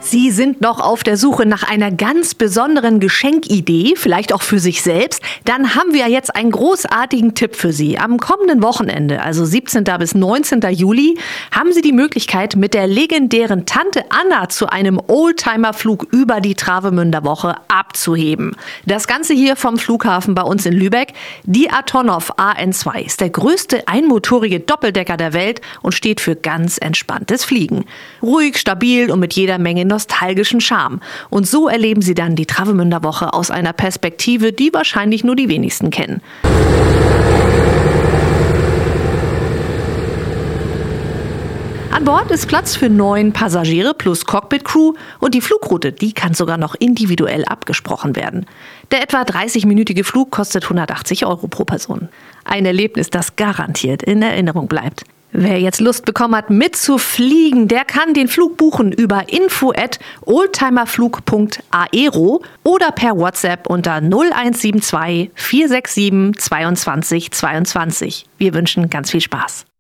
Sie sind noch auf der Suche nach einer ganz besonderen Geschenkidee, vielleicht auch für sich selbst? Dann haben wir jetzt einen großartigen Tipp für Sie. Am kommenden Wochenende, also 17. bis 19. Juli, haben Sie die Möglichkeit, mit der legendären Tante Anna zu einem Oldtimer-Flug über die Travemünder Woche abzuheben. Das Ganze hier vom Flughafen bei uns in Lübeck. Die Antonov AN2 ist der größte einmotorige Doppeldecker der Welt und steht für ganz entspanntes Fliegen. Ruhig, stabil und mit jeder Menge nostalgischen Charme. Und so erleben Sie dann die Travemünder Woche aus einer Perspektive, die wahrscheinlich nur die wenigsten kennen. An Bord ist Platz für 9 Passagiere plus Cockpit-Crew und die Flugroute, die kann sogar noch individuell abgesprochen werden. Der etwa 30-minütige Flug kostet 180 € pro Person. Ein Erlebnis, das garantiert in Erinnerung bleibt. Wer jetzt Lust bekommen hat, mitzufliegen, der kann den Flug buchen über info@oldtimerflug.aero oder per WhatsApp unter 0172 467 22 22. Wir wünschen ganz viel Spaß.